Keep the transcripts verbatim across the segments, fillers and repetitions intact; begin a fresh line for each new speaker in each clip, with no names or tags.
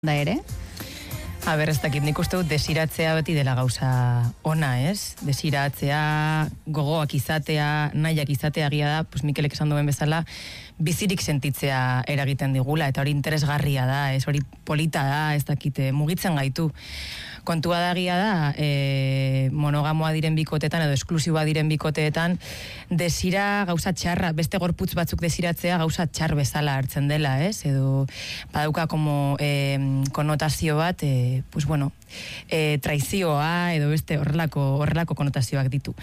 da ere?
A ber, ez dakit, nik uste dut desiratzea beti dela gauza ona, ez? Desiratzea, gogoak izatea, nahiak izatea egia da, pues Mikelek esan duen bezala, bizirik sentitzea eragiten digula, eta hori interesgarria da, ez hori polita da, ez dakit, mugitzen gaitu. Kontua da egia da, e, monogamoa diren bikoteetan edo esklusiboa diren bikoteetan, desira gauza txarra, beste gorputz batzuk desiratzea gauza txar bezala hartzen dela, ez? Edo badauka como e, konotazio bat, e, pues bueno, e, traizioa edo beste horrelako, horrelako konotazioak ditu.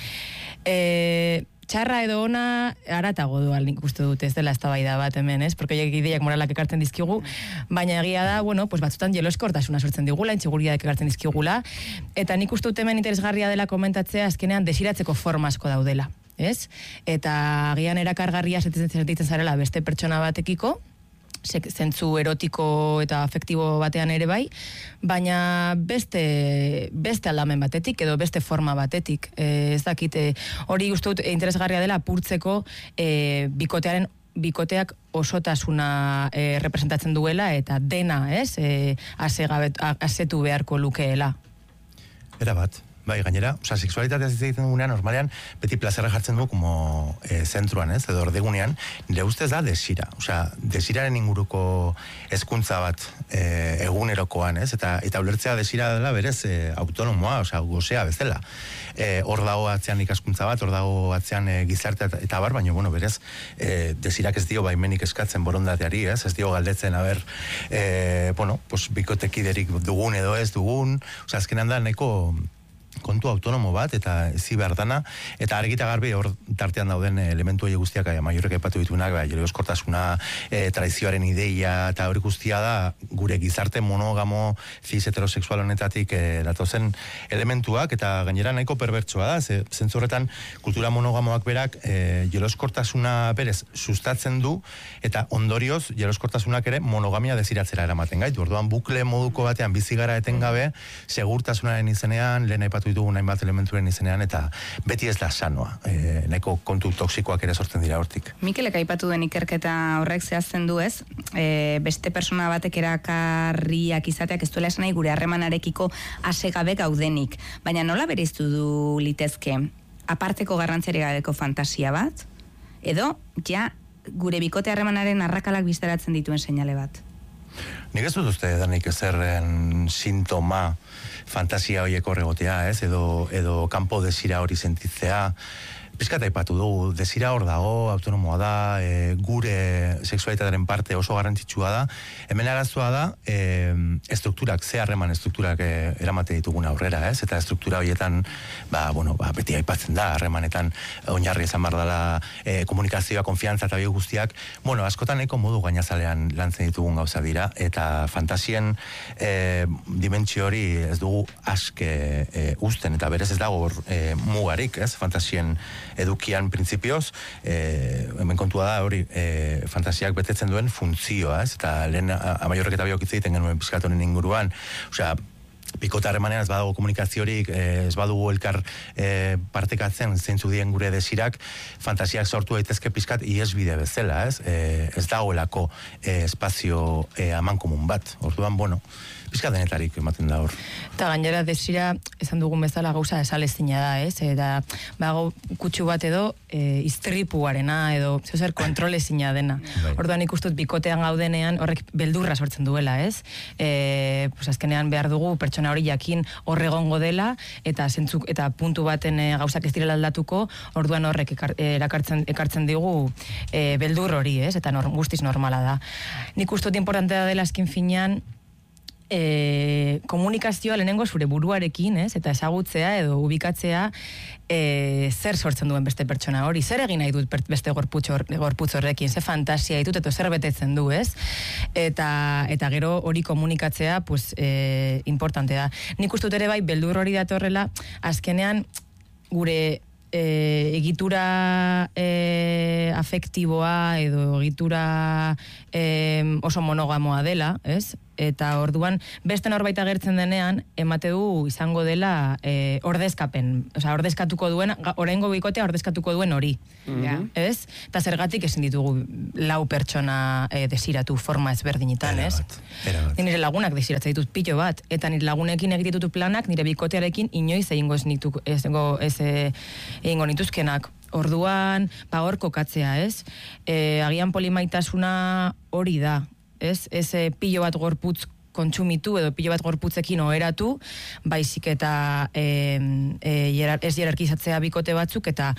E, Txarra edo ona aratago doa nik uste dut, ez dela eztabaida bat hemen, ez? Porque horiek ideiak moralak ekartzen dizkigu, baina egia da, bueno, pues batzutan jeloskortasuna sortzen digula, intxiguriak ekartzen dizkigula, eta nik uste dut hemen interesgarria dela komentatzea azkenean desiratzeko forma asko daudela, ez? Eta agian erakargarria sentitzen zarela beste pertsona batekiko, zentzu erotiko eta afektibo batean ere bai, baina beste beste aldamen batetik edo beste forma batetik. E, ez dakit, hori uste dut interesgarria dela apurtzeko e, bikotearen bikoteak osotasuna e, representatzen duela eta dena, ez? E, asetu beharko lukeela.
Era bat. Bai, gainera, oza, sexualitatea egiten dugunean, normalean, beti plazerra jartzen du como e, zentruan, ez, edo ordegunean, nire ustez da desira. Oza, desiraren inguruko hezkuntza bat e, egunerokoan, ez, eta eta ulertzea desira dela berez e, autonomoa, oza, gozea bezala. E, hor dago atzean ikaskuntza bat, hor dago atzean e, gizarte eta, eta bar, baina, bueno, berez, e, desirak ez dio baimenik eskatzen borondateari, ez, ez dio galdetzen, haber, e, bueno, pues, bikotekiderik dugun edo ez dugun, oza, azkenan da, nahiko kontu autonomo bat, eta ezi behar dana, eta argita garbi hor tartean dauden elementu hori guztiak, maiorrek aipatu ditunak, jeloskortasuna, e, traizioaren ideia, eta hori guztia da, gure gizarte monogamo, cis heterosexual honetatik e, datozen elementuak, eta gainera nahiko perbertsoa da, ze, zentzorretan kultura monogamoak berak, e, jeloskortasuna berez sustatzen du, eta ondorioz, jeloskortasunak ere monogamia desiratzera eramaten gaitu. Orduan bukle moduko batean bizigara etengabe, segurtasunaren izenean, lehen aipatu ditugun hainbat elementuren izenean, eta beti ez da sanoa. E, nahiko kontu toksikoak ere sortzen dira hortik.
Mikelek aipatu den ikerketa horrek zehazten du, ez? E, beste persona batek erakarriak izateak ez duela esan nahi gure harremanarekiko asegabe gaudenik. Baina nola bereiztu du litezke aparteko garrantziari gabeko fantasia bat? Edo, ja, gure bikote harremanaren arrakalak bistaratzen dituen seinale bat?
Nik ez dut uste danik ezerren sintoma fantasia horiek horregotea, ez? Edo, edo kanpo desira hori sentitzea. Pizkat aipatu dugu, desira hor dago, autonomoa da, e, gure sexualitatearen parte oso garrantzitsua da. Hemen arazoa da, e, estrukturak, ze harreman estrukturak e, eramate dituguna aurrera, ez? Eta estruktura horietan, ba, bueno, ba, beti aipatzen da, harremanetan oinarri izan behar dela e, komunikazioa, konfiantza eta bio guztiak, bueno, askotan eko modu gainazalean lantzen ditugun gauza dira, eta fantasien e, dimentsio hori ez dugu aske e, usten, eta berez ez dago e, mugarik, ez? Fantasien edukian printzipioz, e, hemen kontua da hori e, fantasiak betetzen duen funtzioa, ez? Eta lehen amaiorrek eta biok hitz egiten genuen pizkatonen inguruan, osea, pikota harremanean ez badago komunikaziorik, ez badugu elkar e, partekatzen zeintzu dien gure desirak, fantasiak sortu daitezke pizkat iesbide bezala, ez? E, ez dagoelako e, espazio e, amankomun bat. Orduan, bueno, pizka denetarik ematen da hor.
Eta gainera desira, esan dugun bezala gauza esalezina da, ez? Eta bago kutsu bat edo e, iztripuarena edo zer kontrolezina dena. Orduan ikustut bikotean gaudenean horrek beldurra sortzen duela, ez? E, pues azkenean behar dugu pertsona hori jakin horregongo dela eta zentzuk eta puntu baten e, gauzak ez direla aldatuko, orduan horrek ekar, e, erakartzen, ekartzen digu e, beldur hori, ez? Eta nor, guztiz normala da. Nik ustut importantea dela azken finean E, komunikazioa lehenengo zure buruarekin, ez? Eta ezagutzea edo ubikatzea e, zer sortzen duen beste pertsona hori, zer egin nahi dut beste gorputz horrekin, ze fantasia ditut eta zer betetzen du, ez? Eta, eta gero hori komunikatzea pues, e, importante da. Nik ustut ere bai, beldur hori datorrela, azkenean gure E, egitura e, afektiboa edo egitura e, oso monogamoa dela, ez? Eta orduan, beste norbait agertzen denean, emate du izango dela e, ordezkapen. Osea, ordezkatuko duen, oraingo bikotea ordezkatuko duen hori. Mm-hmm. Ez? Eta zergatik ezin ditugu lau pertsona e, desiratu forma ezberdinetan, ez? Nire lagunak desiratzen ditut pilo bat, eta nire lagunekin egitetutu planak, nire bikotearekin inoiz egingo ez, nitu, ez, ez e, egingo nituzkenak. Orduan, ba hor kokatzea, ez? E, agian polimaitasuna hori da, ez? Ez e, pilo bat gorputz kontsumitu edo pilo bat gorputzekin oheratu, baizik eta e, e, hierar, ez hierarkizatzea bikote batzuk eta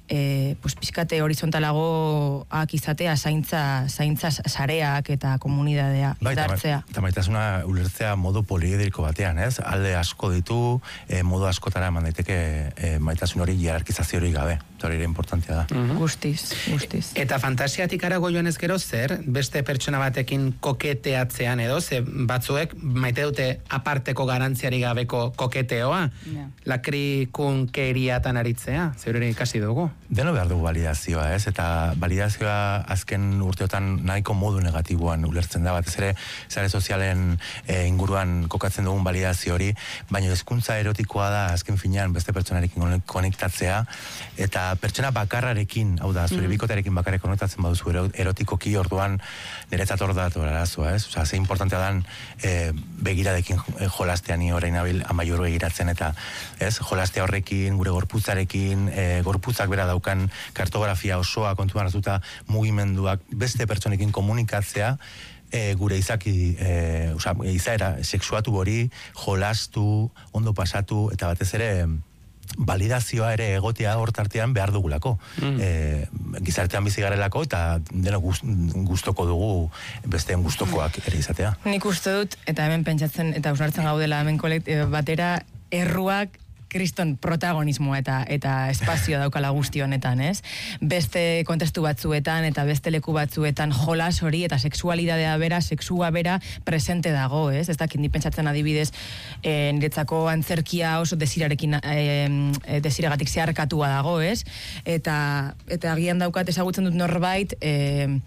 e, pues, pizkate horizontalagoak izatea zaintza, zaintza sareak eta komunidadea
bai,
dartzea.
Eta maitasuna ulertzea modu poliedriko batean, ez? Alde asko ditu, e, modu askotara eman daiteke e, maitasun hori hierarkizazio hori gabe. Eta hori ere importantea da.
Mm-hmm. Guztiz, guztiz.
Eta fantasiatik arago joan ez gero zer, beste pertsona batekin koketeatzean edo, ze batzuek maite dute aparteko garantziari gabeko koketeoa, yeah. Lakri kunkeriatan aritzea, zer hori ikasi dugu.
Deno behar dugu validazioa, ez? Eta validazioa azken urteotan nahiko modu negatiboan ulertzen da, batez ere sare sozialen e, inguruan kokatzen dugun validazio hori, baina hezkuntza erotikoa da azken finean beste pertsonarekin konektatzea, eta pertsona bakarrarekin, hau da, zure mm. bikotearekin bakarrik konektatzen baduzu erotikoki, orduan niretzat hor da arazoa, ez? Osea, ze importantea dan e, begiradekin e, jolastean ni orain abil amaiur begiratzen, eta ez, jolastea horrekin, gure gorputzarekin, e, gorputzak bera daukan kartografia osoa kontuan hartuta mugimenduak beste pertsonekin komunikatzea, e, gure izaki, e, osea, izaera sexuatu hori, jolastu, ondo pasatu, eta batez ere validazioa ere egotea hortartean behar dugulako. Mm. E, gizartean bizi garelako eta deno gustoko dugu besteen gustokoak ere izatea.
Nik uste dut, eta hemen pentsatzen, eta usnartzen gaudela hemen kolekt, batera, erruak kriston protagonismoa eta eta espazio daukala guzti honetan, ez? Beste kontestu batzuetan eta beste leku batzuetan jolas hori eta sexualidadea bera, sexua bera presente dago, ez? Ez dakit ni pentsatzen adibidez, eh, niretzako antzerkia oso desirarekin eh, desiragatik zeharkatua dago, ez? Eta eta agian daukat ezagutzen dut norbait, eh,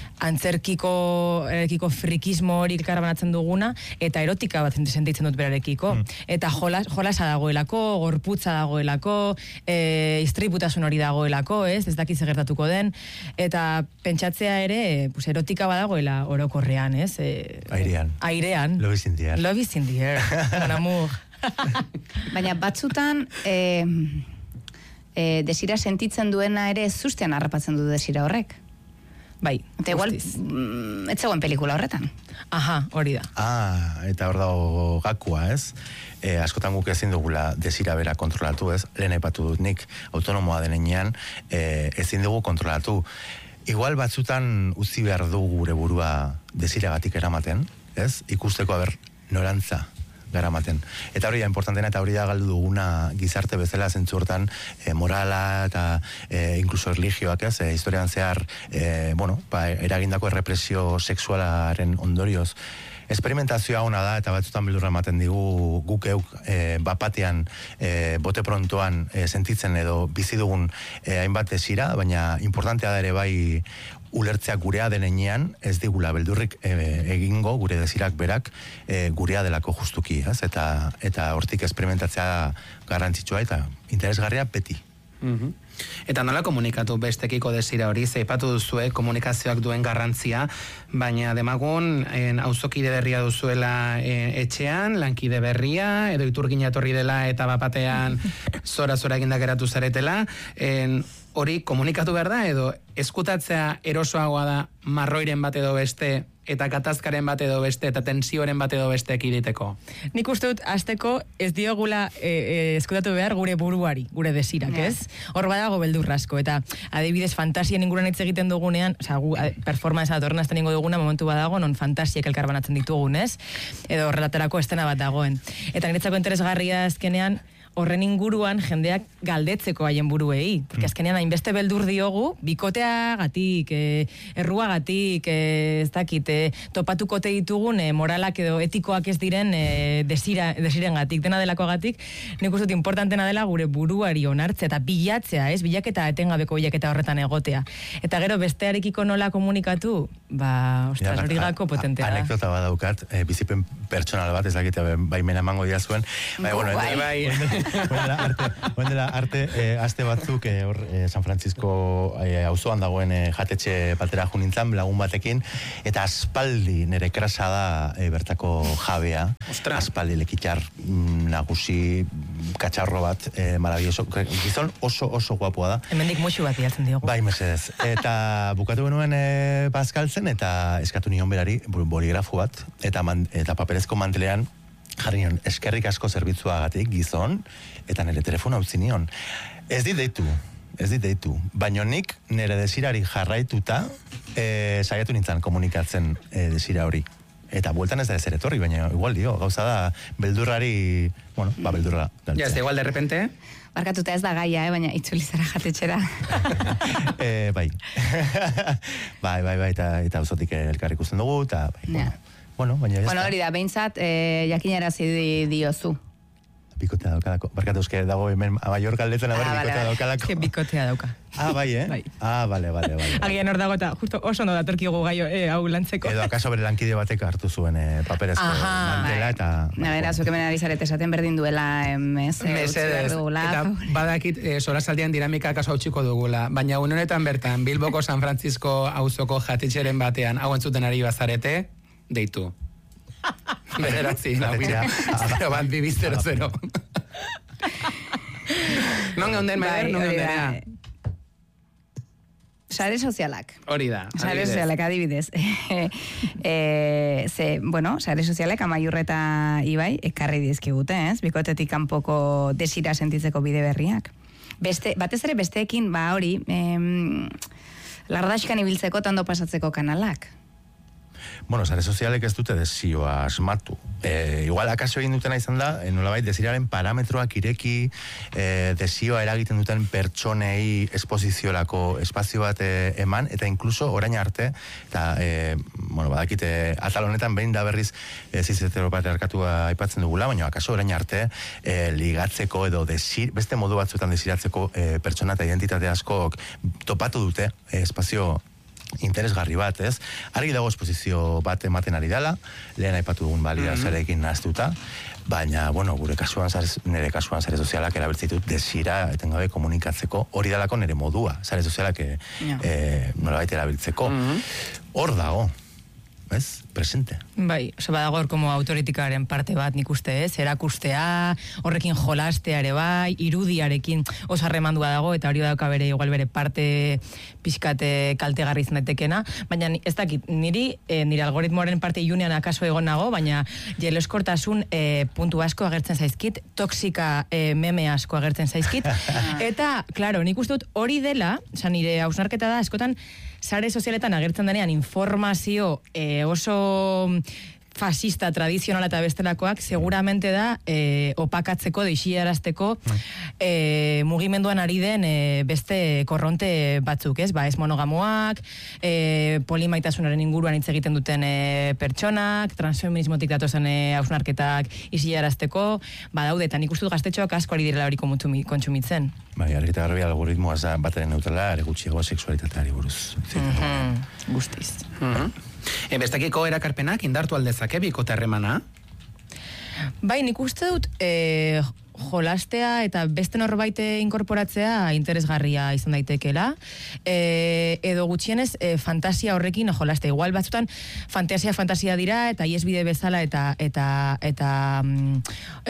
antzerkiko erekiko frikismo hori elkarbanatzen duguna, eta erotika bat sentitzen dut berarekiko. Mm. Eta jolas, jolasa dagoelako, gorputza dagoelako, e, istriputasun hori dagoelako, ez? Ez dakiz gertatuko den. Eta pentsatzea ere, pues, erotika badagoela orokorrean, ez? E,
airean.
Airean.
Love is in the air.
Love is in the air. Mon amour.
Baina batzutan, eh, eh, desira sentitzen duena ere zustean harrapatzen du desira horrek.
Bai,
eta igual, mm, ez zegoen pelikula horretan.
Aha, hori da.
Ah, eta hor dago gakua, ez? E, askotan guk ezin dugula desira bera kontrolatu, ez? Lehen aipatu dut nik, autonomoa denean, e, ezin dugu kontrolatu. Igual batzutan utzi behar dugu gure burua desiragatik eramaten, ez? Ikusteko haber norantza garamaten. Eta hori da importantena, eta hori da galdu duguna gizarte bezala zentzu hortan e, morala eta e, inkluso religioak, ez, e, historian zehar e, bueno, ba, eragindako errepresio sexualaren ondorioz esperimentazioa ona da, eta batzutan beldurra ematen digu guk euk e, bapatean e, bote prontoan e, sentitzen edo bizi dugun e, hainbat desira, baina importantea da ere bai ulertzea gurea denean, ez digula beldurrik e, egingo gure desirak berak e, gurea delako justuki, ez? Eta eta hortik esperimentatzea garrantzitsua eta interesgarria beti.
Mm-hmm. Eta nola komunikatu bestekiko desira hori, zeipatu duzue komunikazioak duen garrantzia, baina demagun auzokide berria duzuela e, etxean, lankide berria, edo iturgina etorri dela eta bapatean zora-zora egindak eratu zaretela, en, hori komunikatu behar da, edo eskutatzea erosoagoa da marroiren bat edo beste, eta gatazkaren bat edo beste, eta tensioaren bat edo beste ekiditeko?
Nik uste dut, azteko ez diogula e, e, eskutatu behar gure buruari, gure desirak, yeah. Ez? Hor badago beldurrasko, eta adibidez fantasien inguruan hitz egiten dugunean, oza, gu, performance atorren azten ingo duguna momentu badago, non fantasiek elkarbanatzen ditugun, ez? Edo relaterako estena bat dagoen. Eta niretzako interesgarria azkenean, horren inguruan jendeak galdetzeko haien buruei. Porque azkenean hainbeste beldur diogu, bikoteagatik, e, erruagatik, e, ez dakit, e, topatuko te ditugun e, moralak edo etikoak ez diren e, desira, desirengatik, dena delakoagatik, nik uste dut importantena dela gure buruari onartzea eta bilatzea, ez? Bilaketa etengabeko bilaketa horretan egotea. Eta gero bestearekiko nola komunikatu, ba, ostras, hori gako potentea da.
Anekdota badaukat, e, bizipen pertsonal bat, ez dakite baimena emango dia zuen. Bai, bueno,
bai, bai.
Oendela arte, oendela arte e, aste batzuk e, hor e, San Francisco e, auzoan dagoen e, jatetxe batera junintzan lagun batekin, eta aspaldi nire krasa da e, bertako jabea.
Ostra.
Aspaldi lekitar nagusi katxarro bat, e, maravilloso. Gizon oso oso guapoa da.
Hemendik muxu bat diatzen diogu.
Bai, mesedez. Eta bukatu genuen e, bazkaltzen, eta eskatu nion berari boligrafu bat, eta, man, eta paperezko mantelean jarri nion eskerrik asko zerbitzuagatik gizon, eta nire telefona utzi nion. Ez dit deitu, ez dit deitu. Baina nik nire desirari jarraituta e, saiatu nintzen komunikatzen e, desira hori. Eta bueltan ez da ezer etorri, baina igual dio, gauza da beldurrari, bueno, ba beldurra.
Ja, ez da igual de repente...
Barkatuta ez da gaia, eh, baina itzulizara jatetxera.
e, bai. bai, bai, bai, eta, eta auzotik elkar ikusten dugu, eta bai,
Ja.
bueno, baina...
Bueno, hori da, behintzat, eh, jakinarazi diozu.
Bikotea daukalako. Barkatu eske dago hemen amaior galdetzen aber
Ah, vale,
bikotea
vale.
daukalako.
Que bikotea dauka.
Ah, bai, eh?
Bai.
Ah, vale, vale, vale.
Agian hor dago eta justo oso ondo datorkigu gai eh, hau lantzeko.
Edo akaso bere lankide batek hartu zuen eh, paperezko
Aha,
mantela
bai.
eta...
Na, bera, zuke menari zarete esaten berdin duela, emez, eh, utzi behar
Mesedez,
dugula.
eta badakit e, sorasaldian dinamika kaso hautsiko dugula, baina une honetan bertan, Bilboko San Francisco auzoko jatetxeren batean, hau entzuten ari bazarete, deitu. Bederatzi, lau,
Jatetxea.
zero bat, bibi, zero, zero. Non geunden, Maider,
Bai,
non
hori da.
geundena.
Sare sozialak.
Hori da,
Sare
adibidez.
sozialak adibidez. e, ze, bueno, sare sozialek Amaiurreta Ibai ekarri dizkigute, ez? Bikotetik kanpoko desira sentitzeko bide berriak. Beste, batez ere besteekin, ba hori, em, lardaxkan ibiltzeko tando pasatzeko kanalak.
Bueno, sare sozialek ez dute desioa asmatu. E, igual akaso egin dutena izan da, e, nolabait desiraren parametroak ireki, e, desioa eragiten duten pertsonei esposiziorako espazio bat e, eman, eta inkluso orain arte, eta, e, bueno, badakite, atal honetan behin da berriz e, zizeteropatriarkatua aipatzen dugula, baina akaso orain arte e, ligatzeko edo desir, beste modu batzuetan desiratzeko e, pertsona eta identitate askok topatu dute e, espazio interesgarri bat, ez? Argi dago esposizio bat ematen ari dela, lehen aipatu dugun balia
Mhm.
zarekin nahaztuta, baina, bueno, gure kasuan, sare, nire kasuan sare sozialak erabiltzitut desira etengabe komunikatzeko, hori dalako nire modua, sare sozialak e,
Ja.
e, nolabait erabiltzeko.
Mhm.
Hor dago, ez? Presente.
Bai, oso badago hor como autoritikaren parte bat nik uste, ez? Erakustea, horrekin jolastea ere bai, irudiarekin oso harremandua dago, eta hori dauka bere, igual bere parte pixkate kaltegarri izan daitekena, baina ni- ez dakit, niri, eh, nire algoritmoaren parte ilunean akaso egon nago, baina jeleskortasun eh, puntu asko agertzen zaizkit, toksika eh, meme asko agertzen zaizkit, eta, claro, nik uste dut hori dela, oza, nire hausnarketa da, eskotan, sare sozialetan agertzen denean informazio eh, oso fascista, tradizionala eta bestelakoak, seguramente da eh, opakatzeko, deixiarazteko eh, mugimenduan ari den eh, beste korronte batzuk, ez? Ba, ez monogamoak, eh, polimaitasunaren inguruan hitz egiten duten eh, pertsonak, transfeminismotik datozen eh, hausnarketak isiarazteko, badaude, eta nik uste dut gaztetxoak asko ari direla hori kontsumi- kontsumitzen.
Bai, argi eta garbi algoritmoa za bateren neutrala, ere gutxiago sexualitateari buruz.
Mhm, guztiz.
Mhm. E, bestakiko erakarpenak indartu aldezake bikote harremana?
Bai, nik uste dut eh, jolastea eta beste norbaite inkorporatzea interesgarria izan daitekeela. E, edo gutxienez e, fantasia horrekin jolastea. Igual batzutan fantasia fantasia dira eta iesbide bezala eta eta eta mm,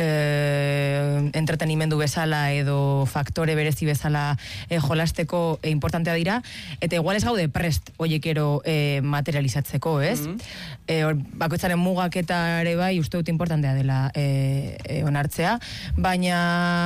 e, entretenimendu bezala edo faktore berezi bezala e, jolasteko e, importantea dira, eta igual ez gaude prest hoiekero e, materializatzeko, ez?
Mhm.
E, hor, bakoitzaren mugak eta ere bai uste dut importantea dela e, e, onartzea, baina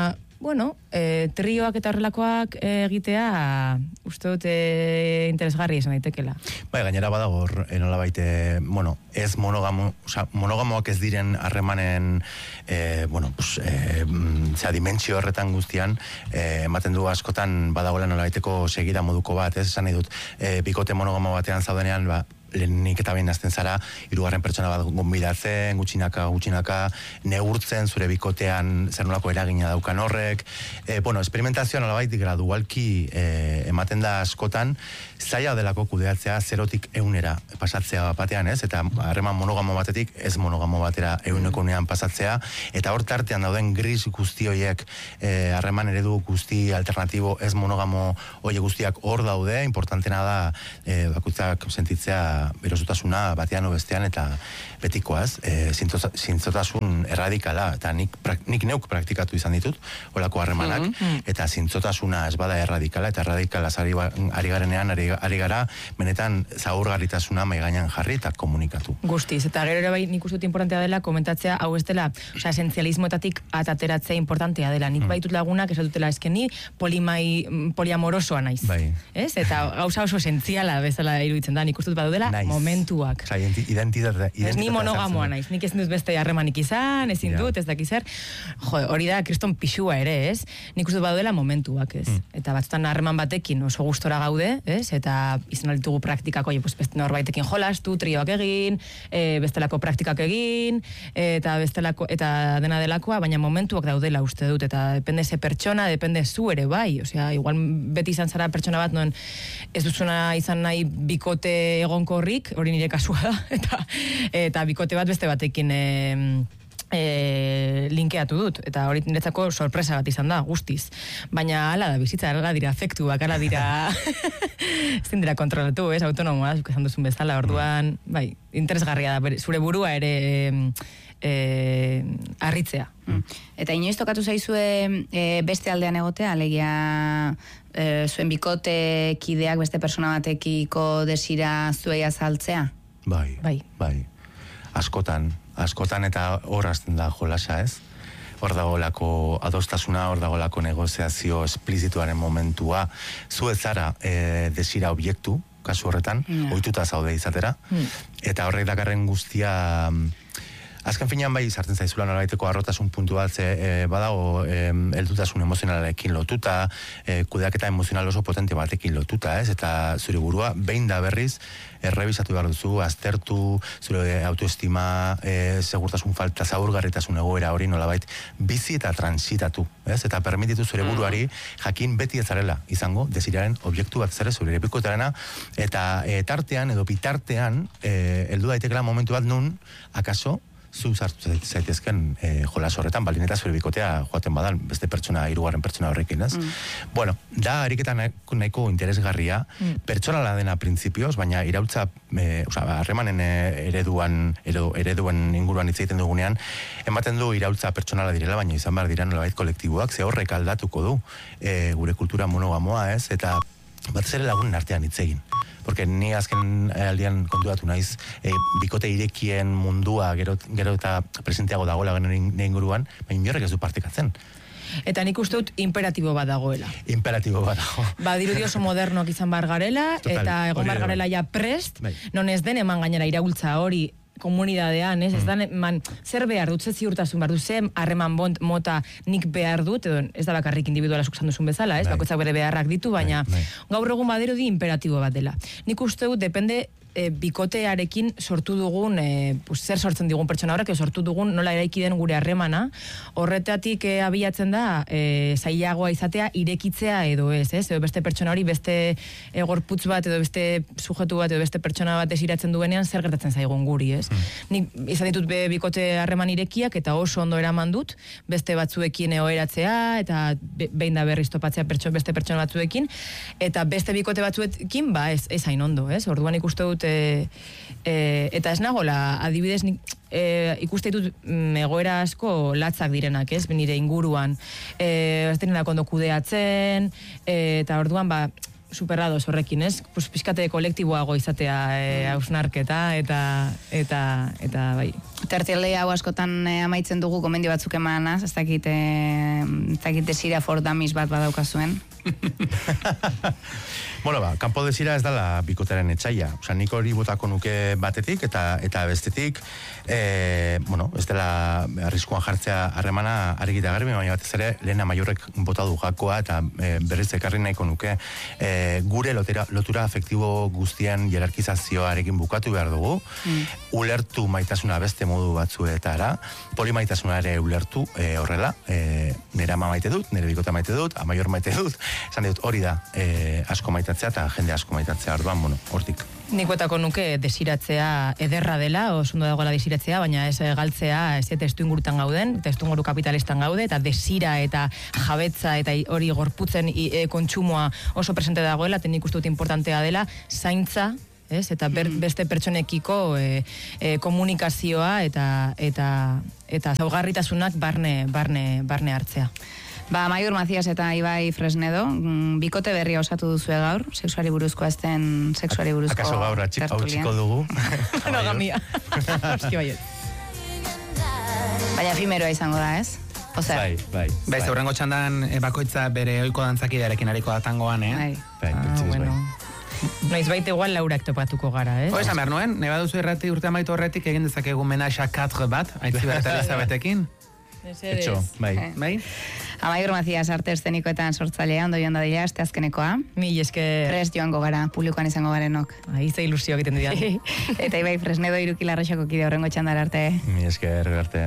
bueno, e, trioak eta horrelakoak egitea, uste dut e, interesgarri esan daitekela.
Bai, gainera badago, enola baite, bueno, ez monogamo, oza, monogamoak ez diren harremanen, e, bueno, pues, e, zera, dimentsio horretan guztian, e, ematen du askotan badagoela nola baiteko segida moduko bat, ez esan nahi dut, e, bikote monogamo batean zaudenean, ba, lehenik eta behin azten zara, hirugarren pertsona bat gonbidatzen, gutxinaka, gutxinaka, neurtzen, zure bikotean zer nolako eragina daukan horrek. E, bueno, experimentazioa nolabait gradualki e, ematen da askotan, zaila delako kudeatzea zerotik eunera pasatzea batean, ez? Eta harreman monogamo batetik ez monogamo batera euneko unean pasatzea, eta hor tartean dauden gris guzti horiek, harreman e, eredu guzti alternatibo ez monogamo horiek guztiak hor daude, importantena da e, bakutzak sentitzea berosotasuna batean o bestean eta betikoaz, e, zintzotasun erradikala, eta nik, nik neuk praktikatu izan ditut, holako harremanak, mm-hmm. eta zintzotasuna ez bada erradikala, eta erradikala ari, ari garenean, ari, ari gara, benetan zaurgarritasuna mai gainean jarri eta komunikatu.
Guztiz, eta gero ere bai nik uste dut importantea dela komentatzea, hau ez dela, osea, esenzialismoetatik atateratzea importantea dela. Nik mm. baitut lagunak esatutela eskeni polimai, poliamorosoa naiz.
Bai.
Ez? Eta gauza oso esentziala bezala iruditzen da, nik uste dut badudela
nice.
Momentuak.
Osa, identitate,
ez ni monogamoa naiz, nik ezin dut beste harremanik izan, ezin dut, ez dakiz zer. Jo, hori da kriston pixua ere, ez? Nik uste dut badudela momentuak, ez? Mm. Eta batzutan harreman batekin oso gustora gaude, ez? Eta izan alitugu praktikako, jo, pues, norbaitekin jolastu, trioak egin, e, bestelako praktikak egin, eta bestelako, eta dena delakoa, baina momentuak daudela uste dut, eta depende ze pertsona, depende zu ere bai, osea, igual beti izan zara pertsona bat, non ez duzuna izan nahi bikote egonkorrik, hori nire kasua da, eta, eta bikote bat beste batekin e, e, linkeatu dut, eta hori niretzako sorpresa bat izan da, guztiz. Baina hala da bizitza, hala dira afektuak, hala dira ezin dira kontrolatu, ez, autonomoa, zuk esan duzun bezala, orduan, bai, interesgarria da, zure burua ere e, harritzea.
Mm. Eta inoiz tokatu zaizue e, beste aldean egotea, alegia e, zuen bikote kideak beste persona batekiko desira zuei azaltzea?
Bai,
bai,
bai. Askotan, askotan eta hor hasten da jolasa, ez? Hor dagolako adostasuna, hor dagolako negoziazio esplizituaren momentua, zu ez zara e, desira obiektu, kasu horretan, yeah. ohituta zaude izatera, mm. eta horrek dakarren guztia... Azken finean bai sartzen zaizula nolabaiteko arrotasun puntu bat, e, badago e, heldutasun emozionalarekin lotuta, e, kudeaketa emozional oso potente batekin lotuta, ez? Eta zure burua behin da berriz errebisatu behar duzu, aztertu, zure autoestima, e, segurtasun falta, zaurgarritasun egoera hori nolabait bizi eta transitatu, ez? Eta permititu zure buruari jakin beti ez zarela izango desiraren objektu bat zare zure epikotarena, eta e, tartean edo bitartean e, heldu daitekela momentu bat nun, akaso, zu sartu zaitezken e, jolas horretan, baldin eta zure bikotea joaten badan, beste pertsona, hirugarren pertsona horrekin, ez? Mm. Bueno, da ariketa nahiko, nahiko interesgarria, mm. pertsonala dena printzipioz, baina iraultza, e, oza, harremanen ereduan, eredu, ereduen inguruan hitz egiten dugunean, ematen du iraultza pertsonala direla, baina izan behar dira nolabait kolektiboak, ze horrek aldatuko du e, gure kultura monogamoa, ez? Eta bat zere lagunen artean hitz egin. Porque ni azken aldian konturatu naiz e, bikote irekien mundua gero, gero eta presenteago dagoela genuen inguruan, baina inorrek ez du partekatzen.
Eta nik uste dut imperatibo bat dagoela.
Imperatibo bat dago.
Ba, dirudi oso modernoak izan bar garela, total, eta egon bar garela ja prest, bai. Non ez den eman gainera iraultza hori komunidadean, ez, mm. ez da, man, zer behar dut, ze ziurtasun behar dut, ze harreman bont mota nik behar dut, edo ez da bakarrik individuala zukzan duzun bezala, ez, bakoitzak bere beharrak ditu, baina bai, bai. Gaur egun badirudi imperatibo bat dela. Nik uste dut, depende e, bikotearekin sortu dugun, e, pues, zer sortzen digun pertsona horrek, sortu dugun nola eraiki den gure harremana, horretatik e, abiatzen da, e, zailagoa izatea, irekitzea edo ez, ez, edo beste pertsona hori, beste e, gorputz bat, edo beste sujetu bat, edo beste pertsona bat desiratzen duenean, zer gertatzen zaigun guri, ez? Mm. Nik izan ditut be, bikote harreman irekiak, eta oso ondo eraman dut, beste batzuekin oheratzea, eta be, behin da berriz topatzea pertso, beste pertsona batzuekin, eta beste bikote batzuekin, ba, ez, ez hain ondo, ez? Orduan ikuste dut E, e, eta ez nagola, adibidez nik, e, ikuste ditut mm, egoera asko latzak direnak, ez, nire inguruan, e, ez denena kondo kudeatzen, e, eta orduan, ba, superrados horrekin, ez, pues, pixkate kolektiboago izatea e, hausnarketa, eta, eta, eta, bai.
tertulia hau askotan eh, amaitzen dugu gomendio batzuk emanaz, ez dakit, eh, ez dakit desira for dummies bat badaukazuen.
Bueno, ba, kanpo desira ez dala bikotaren etxaia. Osa, nik hori botako nuke batetik eta eta bestetik, e, bueno, ez dela arriskuan jartzea harremana argita garbi, baina batez ere, Lehen Amaiurrek bota du gakoa eta e, berriz ekarri nahiko nuke e, gure lotera, lotura afektibo guztien jerarkizazioarekin bukatu behar dugu, mm. ulertu maitasuna beste modu batzuetara, polimaitasuna ere ulertu e, horrela, e, nire ama maite dut, nire bikota maite dut, Amaiur maite dut, esan dut hori da e, asko maitatzea eta jende asko maitatzea, orduan, bueno, hortik.
Nikuetako nuke desiratzea ederra dela, oso ondo dagoela desiratzea, baina ez galtzea, ez testu ingurutan gauden, testu inguru kapitalistan gaude, eta desira eta jabetza eta hori gorputzen e, kontsumoa oso presente dagoela, eta nik uste dut importantea dela, zaintza, ez? Eta ber, beste pertsonekiko e, e, komunikazioa eta eta eta zaugarritasunak barne, barne, barne hartzea.
Ba, Amaiur Macias eta Ibai Fresnedo, bikote berria osatu duzue gaur, sexuari buruzko azten sexuari buruzko
akaso gaur hau dugu?
Monogamia. Oski baiet.
Baina efimeroa izango da, ez? Osea,
bai, bai.
Bai, zaurrengo txandan e, bakoitza bere ohiko dantzakidearekin ariko da tangoan, eh?
Bai.
Bai,
Ah,
betxiz,
bueno.
bai.
Noiz baita igual laurak topatuko gara, eh?
Ho, esan behar nuen, neba duzu irrati urte amaitu horretik egin dezakegu menaxa katre bat, Aitziber eta Elizabetekin.
Etxo, bai.
Eh.
Bai?
Amaiur Macias arte eszenikoetan sortzailea, ondo joan da dira, este azkenekoa.
Mil esker...
Prest joango gara, publikoan izango garenok.
Ahí ze ilusio egiten dian.
Eta Ibai Fresnedo irukilarraxako kide horrengo txandara arte.
Mi esker, arte.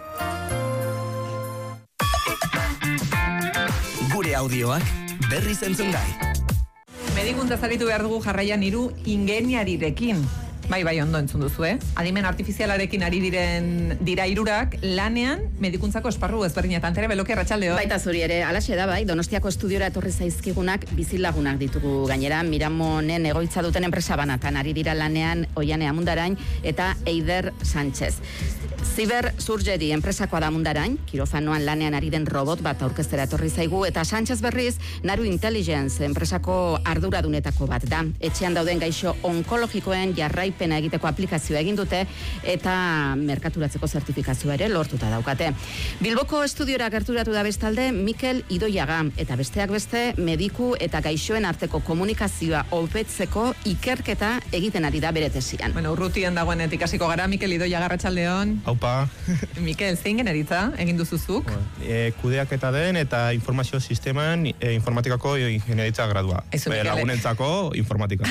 Gure audioak berriz entzungai.
Medikuntza zaritu behar dugu jarraian hiru ingeniarirekin. Bai, bai, ondo entzun duzu, eh? Adimen artifizialarekin ari diren dira hirurak lanean medikuntzako esparru ezberdinetan. Tere Beloki, arratsaldeo.
Baita zuri ere, alaxe da bai, Donostiako estudiora etorri zaizkigunak bizilagunak ditugu gainera, Miramonen egoitza duten enpresa banatan ari dira lanean Oiane Amundarain eta Eider Sánchez. Cyber Surgery enpresakoa da Amundarain, kirofanoan lanean ari den robot bat aurkeztera etorri zaigu, eta Sánchez berriz Naru Intelligence enpresako arduradunetako bat da. Etxean dauden gaixo onkologikoen jarraipena egiteko aplikazioa egin dute eta merkaturatzeko zertifikazioa ere lortuta daukate. Bilboko estudiora gerturatu da bestalde Mikel Idoiaga, eta besteak beste mediku eta gaixoen arteko komunikazioa hobetzeko ikerketa egiten ari da bere tesian.
Bueno, urrutien dagoenetik hasiko gara, Mikel Idoiaga, arratsaldeon.
Aupa.
Mikel, zein generitza egin duzuzuk?
E, kudeaketa den eta informazio sisteman e, informatikako ingenieritza gradua.
Aizu,
Be,
Mikel.
lagunentzako informatika.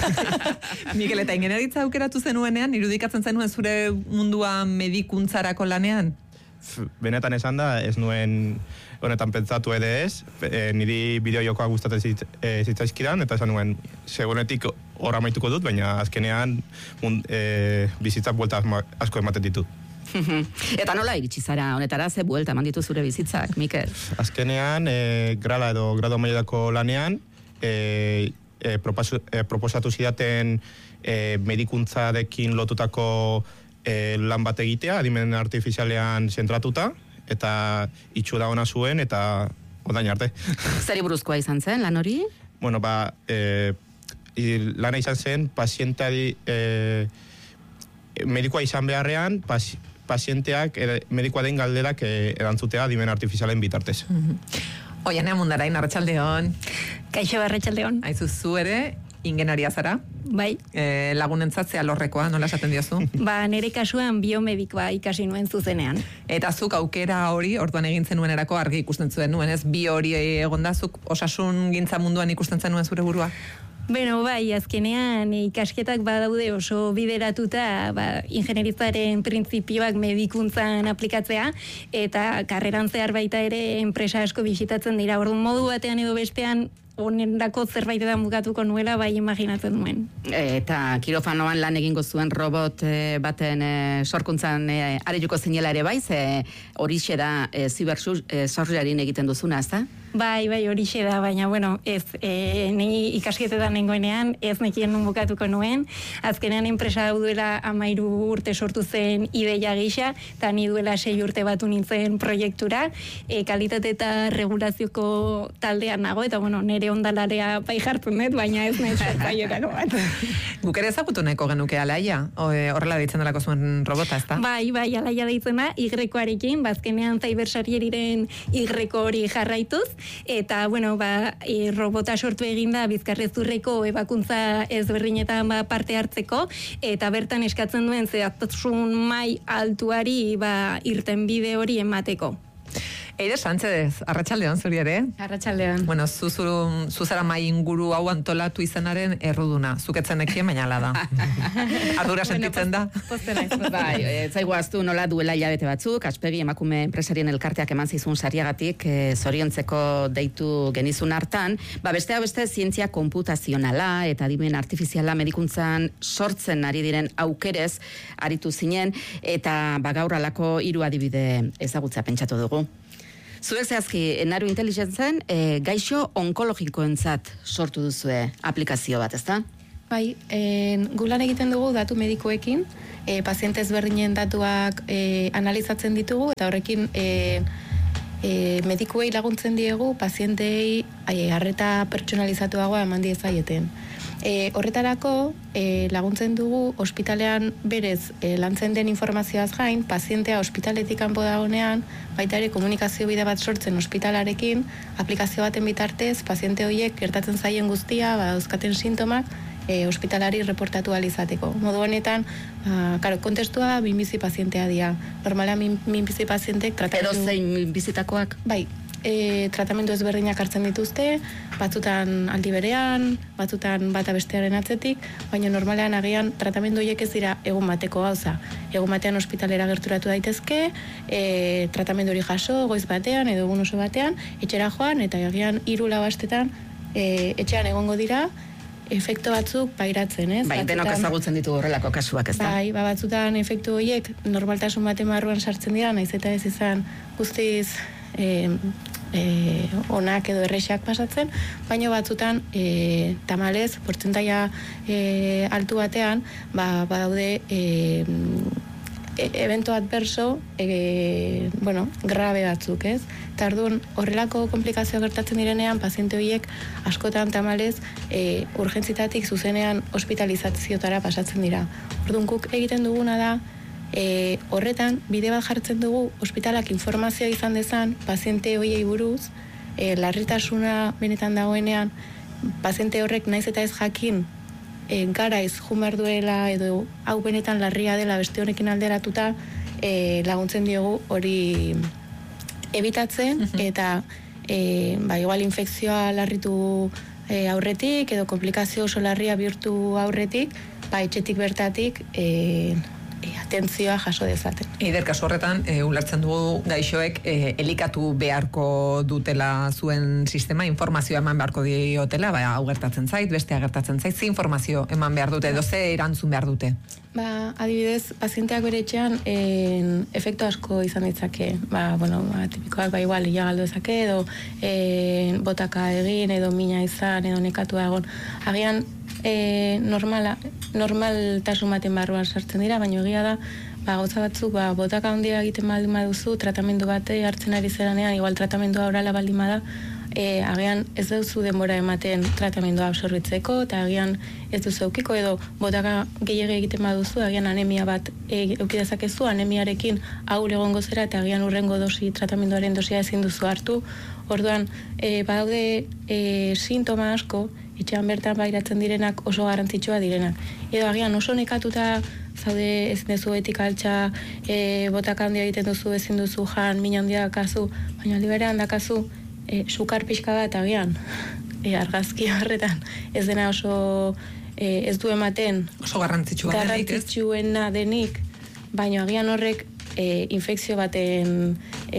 Mikel, eta ingenieritza aukeratu zenuenean, irudikatzen zenuen zure mundua medikuntzarako lanean?
F- Benetan esan da, ez nuen honetan pentsatu ere ez, e, niri bideo jokoa gustatzen zitz, e, zitzaizkidan, eta esan nuen, segunetik hor amaituko dut, baina azkenean mund, e, bizitzak buelta asko ematen ditut.
Eta nola iritsi zara honetara, ze buelta eman ditu zure bizitzak, Mikel?
Azkenean, e, grala edo grado mailadako lanean, e, e, proposu, e, proposatu zidaten e, medikuntzarekin lotutako e, lan bat egitea, adimen artifizialean zentratuta, eta itxura ona zuen, eta odain arte.
Zeri buruzkoa izan zen, lan hori?
Bueno, ba, e, i- lana izan zen, pazienteari, e, medikoa izan beharrean, pas, pazienteak, e, medikoa den galderak e, erantzutea adimen artifizialen bitartez.
Oiane Amundarain, arratsaldeon.
Kaixo arratsaldeon.
Aizu zu ere, ingenieria zara,
Bai.
e, lagunentzatzea lorrekoa, nola esaten diozu?
Ba, nire kasuan biomedikoa ikasi nuen zuzenean.
Eta zuk aukera hori, orduan egin zenuenerako argi ikusten zuen nuen, ez? Bi hori egonda, zuk osasun gintza munduan ikusten zenuen zure burua?
Beno, bai, azkenean ikasketak badaude oso bideratuta, ba, ingenieritzaren printzipioak medikuntzan aplikatzea, eta karreran zehar baita ere enpresa asko bisitatzen dira. Orduan modu batean edo bestean honendako zerbaitetan bukatuko nuela, bai imaginatzen nuen.
Eta kirofanoan lan egingo zuen robot e, baten e, sorkuntzan e, arejuko zinela ere bai, ze horixe da e, zibersurgerin egiten duzuna, ez da?
Bai, bai, horixe da, baina, bueno, ez, e, ni ikasketetan nengoenean, ez nekien nun bukatuko nuen, azkenean enpresa hau duela amairu urte sortu zen ideia gisa, eta ni duela sei urte batu nintzen proiektura, e, kalitate eta regulazioko taldean nago, eta, bueno, nire ondalarea bai jartzen dut, baina ez nahi sortzaietako bat.
Guk ere ezagutu nahiko genuke Alaia, horrela deitzen delako zuen robota, ez da?
Bai, bai, Alaia deitzen da, Y-arekin, bazkenean Cybersarieriren Y hori jarraituz, eta, bueno, ba, e, robota sortu eginda Bizkarrezurreko ebakuntza ezberdinetan ba, parte hartzeko, eta bertan eskatzen duen zehaztasun mai altuari ba, irtenbide hori emateko.
Eire Sánchez, arratsaldean zuri ere?
Arratsaldean.
Bueno, zuzuru, zuzara mai inguru hau antolatu izanaren erruduna. Zuketzen ekien, baina ala da. Ardura sentitzen da.
Bai, ez zaigu aztu nola duela hilabete batzuk, Aspegi emakume enpresarien elkarteak eman zizun sariagatik, e, zoriontzeko deitu genizun hartan, ba bestea beste zientzia konputazionala eta adimen artifiziala medikuntzan sortzen ari diren aukerez aritu zinen, eta ba gaur alako hiru adibide ezagutza pentsatu dugu. Zuek zehazki, Naru Intelligentzen, e, gaixo onkologikoentzat sortu duzue aplikazio bat, ezta?
Bai, en, gulan egiten dugu datu medikoekin, e, paziente ezberdinen datuak e, analizatzen ditugu, eta horrekin e, e, medikuei laguntzen diegu, pazientei e, arreta pertsonalizatuagoa eman diezaieten. E, horretarako e, laguntzen dugu ospitalean berez e, lantzen den informazioaz gain, pazientea ospitaletik kanpo dagoenean, baita ere komunikazio bide bat sortzen ospitalarekin, aplikazio baten bitartez, paziente horiek gertatzen zaien guztia, badauzkaten sintomak, e, ospitalari reportatu alizateko. Modu honetan, ba, karo, kontestua minbizi pazientea dira. Normala min, minbizi pazientek tratamendu...
Edo zein minbizitakoak?
Bai. E, tratamendu ezberdinak hartzen dituzte, batzutan aldi berean, batzutan bata bestearen atzetik, baina normalean agian tratamendu horiek ez dira egun bateko gauza. Egun batean ospitalera gerturatu daitezke, e, tratamendu hori jaso, goiz batean edo egun oso batean, etxera joan, eta agian hiru lau astetan e, etxean egongo dira, efektu batzuk pairatzen, ez?
Bai, denok ezagutzen ditu horrelako kasuak, ez da?
Bai, ba, batzutan efektu horiek normaltasun baten barruan sartzen dira, naiz eta ez izan guztiz e, e, onak edo errexak pasatzen, baina batzutan e, tamalez, portzentaia e, altu batean, ba, badaude e, evento adverso, e, bueno, grabe batzuk, ez? Eta orduan, horrelako komplikazio gertatzen direnean, paziente horiek askotan tamalez e, urgentzitatik zuzenean hospitalizazioetara pasatzen dira. Orduan, guk egiten duguna da, e, horretan, bide bat jartzen dugu, ospitalak informazioa izan dezan, paziente horiei buruz, e, larritasuna benetan dagoenean, paziente horrek naiz eta ez jakin, E, garaiz jumar duela edo hau benetan larria dela beste honekin alderatuta e, laguntzen diogu hori ebitatzen, uh-huh. eta e, ba, igual infekzioa larritu e, aurretik edo komplikazio oso larria bihurtu aurretik, ba, etxetik bertatik e, e, atentzioa jaso dezaten.
Eider, kasu horretan, e, ulertzen dugu gaixoek e, elikatu beharko dutela zuen sistema, informazioa eman beharko diotela, ba, hau gertatzen zait, bestea gertatzen zait, ze informazio eman behar dute, edo ze erantzun behar dute?
Ba, adibidez, pazienteak bere etxean en, efektu asko izan ditzake. Ba, bueno, ba, tipikoak, ba, igual, ia galdu ezake, edo en, botaka egin, edo mina izan, edo nekatua egon. Agian, e, normala, normaltasun baten barruan sartzen dira, baina egia da, ba, gauza batzuk, ba, botaka handia egiten baldin baduzu, tratamendu bate hartzen ari zeranean, igual tratamendua orala baldin bada, e, agian ez duzu denbora ematen tratamendua absorbitzeko, eta agian ez duzu eukiko, edo botaka gehiago egiten baduzu, agian anemia bat e, eukidezakezu, anemiarekin aur egongo zera, eta agian urrengo dosi, tratamenduaren dosia ezin duzu hartu. Orduan, e, badaude e, sintoma asko, etxean bertan bairatzen direnak oso garrantzitsua direnak. Edo agian oso nekatuta zaude ezin duzu etik altxa, e, botaka handia egiten duzu, ezin duzu jan, min handia dakazu, baina aldi berean dakazu, e, sukar pixka bat agian, e, argazki horretan, ez dena oso, e, ez du ematen,
oso garrantzitsua denik, ez?
Garrantzitsuena denik, baina agian horrek e, infekzio baten,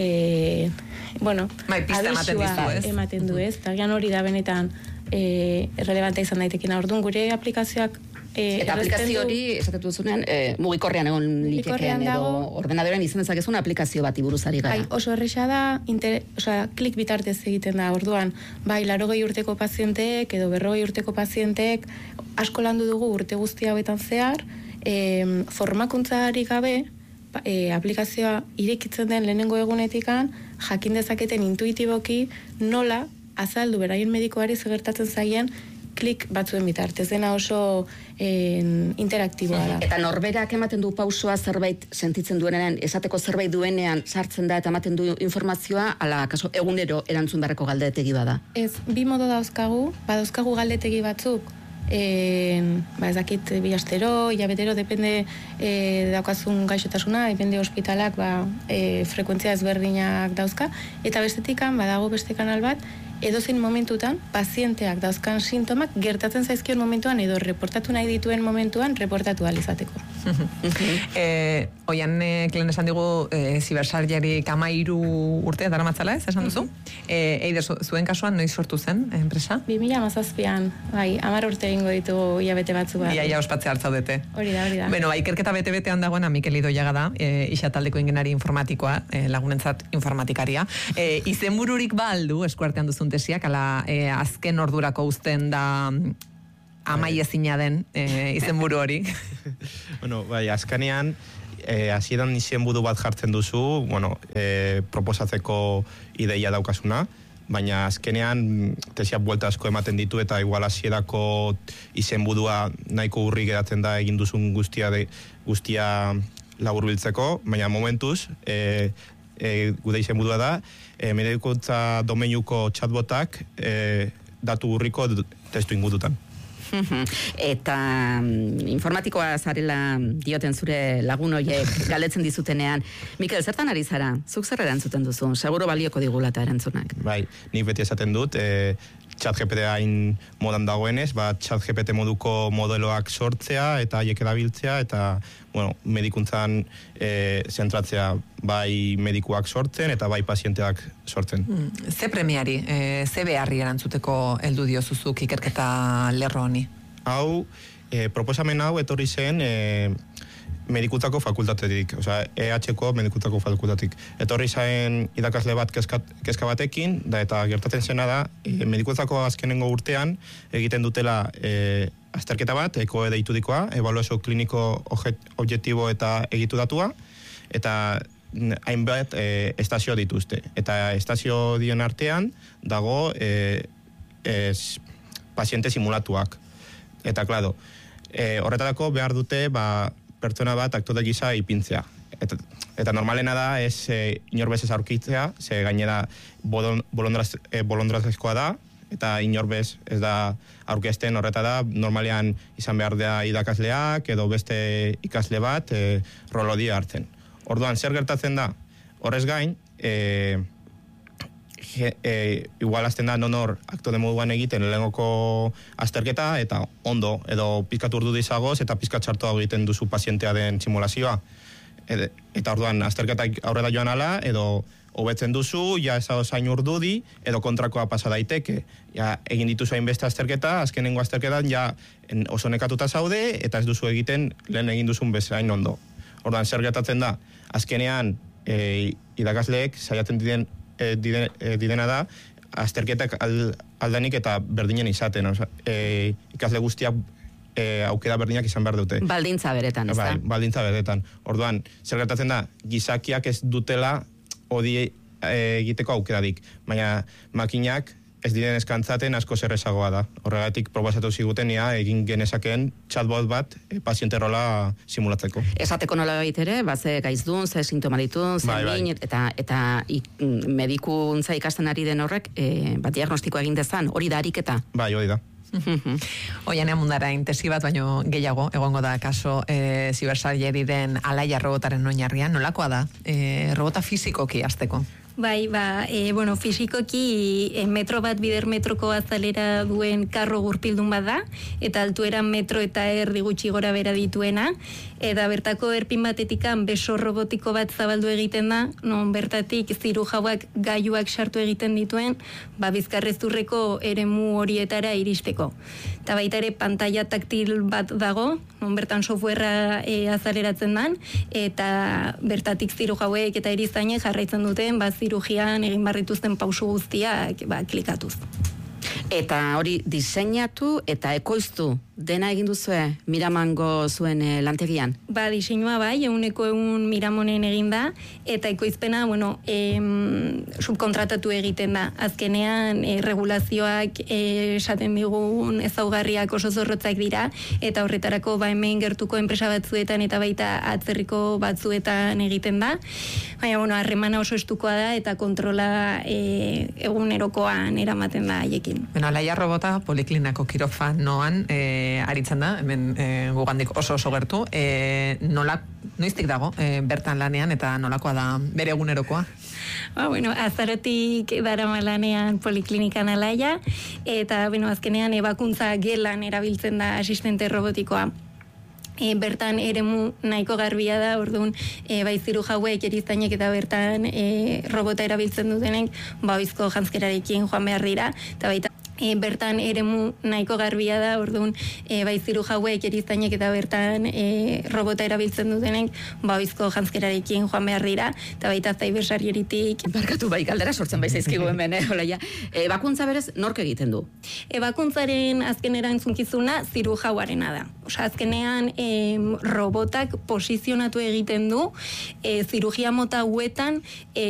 e, bueno,
bai, pista ematen dizu, ez?
Ematen du, ez? Eta agian hori da benetan, e, relevanta izan daitekena. Orduan, gure aplikazioak E,
eta aplikazio hori, esatetu duzunean, e, mugikorrean egon litekeen edo ordenadorean izan dezakezun aplikazio bati buruzari gara.
Bai, oso erresa da, inter, osea, klik bitartez egiten da, orduan, bai, larogei urteko pazienteek edo berrogei urteko pazienteek asko landu dugu urte guzti hauetan zehar, e, formakuntzari gabe, E, aplikazioa irekitzen den lehenengo egunetikan jakin dezaketen intuitiboki nola azaldu beraien medikoari zegertatzen zaien klik batzuen bitartez, dena oso en, interaktiboa da.
Eta norberak ematen du pausoa zerbait sentitzen duenean, esateko zerbait duenean sartzen da eta ematen du informazioa, ala kaso egunero erantzun beharreko galdetegi bada.
Ez, bi modo dauzkagu, badauzkagu galdetegi batzuk, E, ba ez dakit bi astero, hilabetero, depende e, daukazun gaixotasuna, depende ospitalak ba, e, frekuentzia ezberdinak dauzka, eta bestetikan badago beste kanal bat, edozein momentutan pazienteak dauzkan sintomak gertatzen zaizkion momentuan edo reportatu nahi dituen momentuan reportatu ahal izateko.
eh, oian eh, klen esan digu eh, zibersarjerik amairu urte dara matzala ez, esan duzu? eh, Eider, zuen kasuan noiz sortu zen enpresa?
bi mila hamazazpian, bai, hamar urte egingo ditugu hilabete batzu bat.
Ia, ia ospatzea hartzaudete.
Hori da, hori da.
Bueno, ikerketa bete-betean dagoena Mikel Idoiaga da, e, isataldeko ingenari informatikoa, e, lagunentzat informatikaria. E, izenbururik ba aldu, eskuartean duzun tesiak, ala e, azken ordurako uzten da amai ezina den e, izenburu hori.
Bueno, bai, azkanean, e, hasieran izenburu bat jartzen duzu, bueno, e, proposatzeko ideia daukasuna, baina azkenean tesia buelta asko ematen ditu eta igual hasierako izenburua nahiko urri geratzen da egin duzun guztia de, guztia laburbiltzeko, baina momentuz e, e, gude izenburua da e, medikuntza domeinuko chatbotak e, datu urriko testu ingurutan.
Eta um, informatikoa zarela dioten zure lagun horiek galdetzen dizutenean. Mikel, zertan ari zara? Zuk zer erantzuten duzu? Seguro balioko digula eta erantzunak.
Bai, nik beti esaten dut, e, ChatGPT hain modan dagoenez, ba, ChatGPT moduko modeloak sortzea eta haiek erabiltzea eta bueno, medikuntzan e, zentratzea bai medikuak sortzen eta bai pazienteak sortzen.
Hmm. Ze premiari, e, ze beharri erantzuteko heldu diozuzuk ikerketa lerro honi?
Hau, e, proposamen hau etorri zen e, medikuntako fakultatetik, osea, E H-ko medikuntako fakultatetik. Etorri zen idakasle bat kezka, kezka batekin, da eta gertatzen zena da, e, medikuntzako azkenengo urtean egiten dutela e, azterketa bat, eko deitudikoa, ebaluazio kliniko objektibo eta egitu datua, eta hainbat e, estazio dituzte. Eta estazio dien artean dago e, es, paziente simulatuak. Eta, klaro, e, horretarako behar dute, ba, pertsona bat aktore gisa ipintzea. Eta, eta normalena da, ez e, inor bez ez aurkitzea, ze gainera bolondraz, e, bolondrazkoa da, eta inor bez ez da aurkezten horreta da, normalean izan behar da idakasleak, edo beste ikasle bat, e, rolodia hartzen. Orduan, zer gertatzen da? Horrez gain, e, je, e, igual azten da nonor aktore moduan egiten lehengoko azterketa, eta ondo, edo pizkat urdu dizagoz, eta pizkat txartoa egiten duzu pazientea den simulazioa. E, eta orduan, azterketak aurrera joan ala, edo hobetzen duzu, ja ez zain urdudi, edo kontrakoa pasa daiteke. Ja, egin dituzu hainbeste azterketa, azkenengo azterketan ja oso nekatuta zaude, eta ez duzu egiten lehen egin duzun bezain ondo. Orduan, zer gertatzen da, azkenean e, idakasleek saiatzen diden, e, diden, e, didena da, azterketak al, aldanik eta berdinen izaten. Osa, e, ikasle guztiak e, aukera berdinak izan behar dute.
Baldintza beretan, ez da?
Bai, baldintza beretan. Orduan, zer gertatzen da, gizakiak ez dutela hori e, egiteko aukeradik. Baina makinak ez diren eskantzaten asko zerrezagoa da. Horregatik probazatu ziguten ia egin genezakeen chatbot bat e, paziente rola simulatzeko.
Esateko nola baitere, ba, ze gaizdun, ze sintoma ditun, ze
bai,
min,
bai.
eta, eta ik, medikuntza ikasten ari den horrek, e, bat diagnostikoa egin dezan, hori da ariketa?
Bai, hori da.
Oianean mundarain tesi bat baino gehiago egongo da kaso e, zibersarjeri den Alaia robotaren oinarrian, nolakoa da? E, robota fizikoki hasteko.
Bai, ba, e, bueno, fisikoki e, metro bat bider metroko azalera duen karro gurpildun bat da, eta altuera metro eta erdi gutxi gora bera dituena, eta bertako erpin batetikan beso robotiko bat zabaldu egiten da, non bertatik ziru jauak gailuak sartu egiten dituen, ba, bizkarrezurreko eremu horietara iristeko. Eta baita ere pantalla taktil bat dago, non bertan softwarea e, azaleratzen dan, eta bertatik ziru jauek eta erizainek jarraitzen duten, ba, zirugian egin barrituzten pausu guztiak ba, klikatuz.
Eta hori diseinatu eta ekoiztu dena egin duzue Miramongo zuen e, lantegian?
Ba, diseinua bai, eguneko egun Miramonen egin da, eta ekoizpena, bueno, em, subkontratatu egiten da. Azkenean, e, regulazioak e, esaten digun ezaugarriak oso zorrotzak dira, eta horretarako ba, hemen gertuko enpresa batzuetan eta baita atzerriko batzuetan egiten da. Baina, bueno, harremana oso estukoa da, eta kontrola e, egunerokoan eramaten da haiekin.
Bueno, Alaia Robota poliklinako kirofanoan e, aritzen da, hemen e, gugandik oso oso gertu, e, nola, noiztik dago e, bertan lanean eta nolakoa da bere egunerokoa?
Ba, bueno, azarotik darama lanean poliklinikan Alaia, eta, bueno, azkenean ebakuntza gelan erabiltzen da asistente robotikoa. E, bertan eremu nahiko garbia da, orduan e, bai ziru jauek erizainek eta bertan e, robota erabiltzen dutenek, ba, oizko jantzkerarekin joan behar dira, eta baita E, bertan eremu nahiko garbia da, orduan e, bai ziru jauek erizainek eta bertan e, robota erabiltzen dutenek, ba, oizko jantzkerarekin joan behar dira, eta baita zaibersarieritik.
Barkatu bai, galdera sortzen bai zaizkigu hemen, eh, Olaia. Ebakuntza berez, nork egiten du?
Ebakuntzaren azken erantzunkizuna ziru jauarena da. Osa, azkenean e, robotak posizionatu egiten du, e, zirugia mota hauetan, e,